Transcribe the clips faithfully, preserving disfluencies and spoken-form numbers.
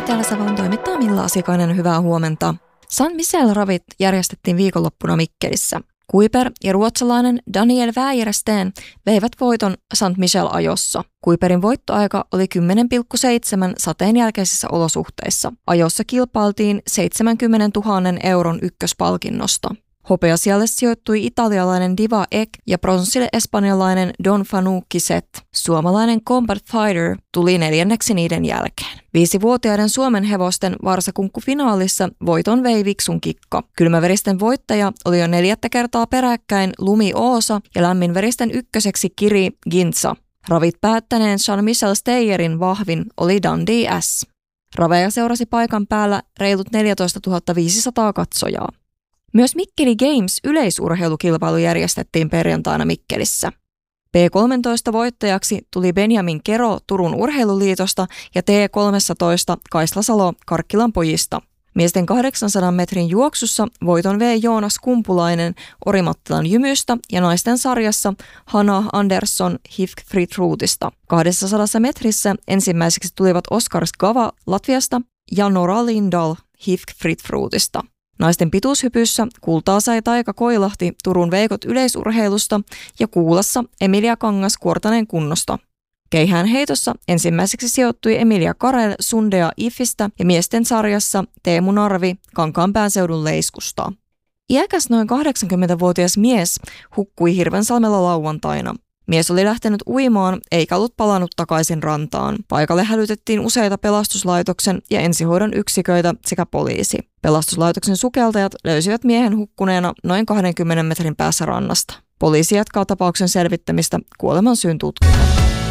Etelä-Savon toimittaa Milla Asikainen, hyvää huomenta. San Michel-ravit järjestettiin viikonloppuna Mikkelissä. Kuiper ja ruotsalainen Daniel Wäjersten veivät voiton Saint Michel-ajossa. Kuiperin voittoaika oli kymmenen pilkku seitsemän sateen jälkeisissä olosuhteissa. Ajossa kilpailtiin seitsemänkymmentätuhatta euron ykköspalkinnosta. Hopeasijalle sijoittui italialainen Diva Ek ja pronssille espanjalainen Don Fanucchi-Set. Suomalainen Combat Fighter tuli neljänneksi niiden jälkeen. Viisivuotiaiden Suomen hevosten varsakunkkufinaalissa voiton vei Viksun Kikka. Kylmäveristen voittaja oli jo neljättä kertaa peräkkäin Lumi Oosa ja lämminveristen ykköseksi Kiri Gintsa. Ravit päättäneen Jean-Michel Steyerin vahvin oli Dundee S. Raveja seurasi paikan päällä reilut neljätoistatuhatta viisisataa katsojaa. Myös Mikkeli Games yleisurheilukilpailu järjestettiin perjantaina Mikkelissä. P kolmetoista voittajaksi tuli Benjamin Kero Turun urheiluliitosta ja T kolmetoista Kaisla Salo Karkkilan pojista. Miesten kahdeksansadan metrin juoksussa voiton vei Joonas Kumpulainen Orimattilan Jymystä ja naisten sarjassa Hanna Andersson Hifkfritruutista. kaksisataa metrissä ensimmäiseksi tulivat Oskar Skava Latviasta ja Nora Lindahl Hifkfritruutista. Naisten pituushypyssä kultaa sai Taika Koilahti Turun Veikot yleisurheilusta ja kuulassa Emilia Kangas Kuortanen kunnosta. Keihään heitossa ensimmäiseksi sijoittui Emilia Karel Sundea Ifistä ja miesten sarjassa Teemu Narvi Kankaanpään seudun Leiskusta. Iäkäs noin kahdeksankymmentävuotias mies hukkui Hirvensalmella lauantaina. Mies oli lähtenyt uimaan eikä ollut palannut takaisin rantaan. Paikalle hälytettiin useita pelastuslaitoksen ja ensihoidon yksiköitä sekä poliisi. Pelastuslaitoksen sukeltajat löysivät miehen hukkuneena noin kaksikymmentä metrin päässä rannasta. Poliisi jatkaa tapauksen selvittämistä kuoleman syyn tutkimaan.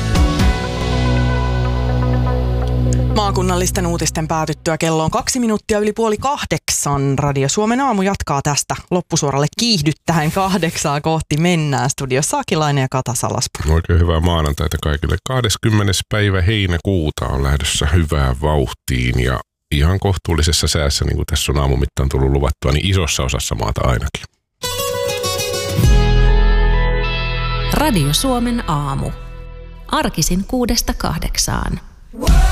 Maakunnallisten uutisten päätyttyä kello on kaksi minuuttia yli puoli kahdeksan. Radio Suomen aamu jatkaa tästä loppusuoralle kiihdyttäen kahdeksaa kohti mennään. Studiossa Akilainen ja Kata Salaspuro. Oikein hyvää maanantaita kaikille. kahdeskymmenes päivä heinäkuuta on lähdössä hyvään vauhtiin ja ihan kohtuullisessa säässä, niin kuin tässä on aamun mittaan tullut luvattua, niin isossa osassa maata ainakin. Radio Suomen aamu. Arkisin kuudesta kahdeksaan.